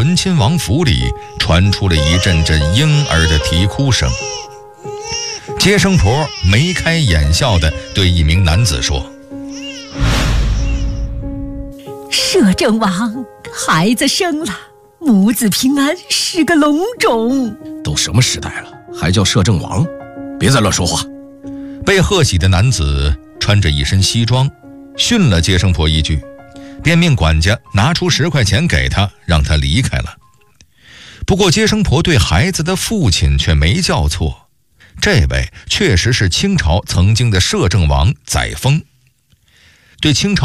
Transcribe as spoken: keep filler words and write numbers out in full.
醇亲王府里传出了一阵阵婴儿的啼哭声。接生婆眉开眼笑地对一名男子说： 摄政王，孩子生了，母子平安是个龙种。 都什么时代了，还叫摄政王？别再乱说话。 被贺喜的男子穿着一身西装，训了接生婆一句，便命管家拿出十块钱给他，让他离开了。不过接生婆对孩子的父亲却没叫错，这位确实是清朝曾经的摄政王载沣。对清朝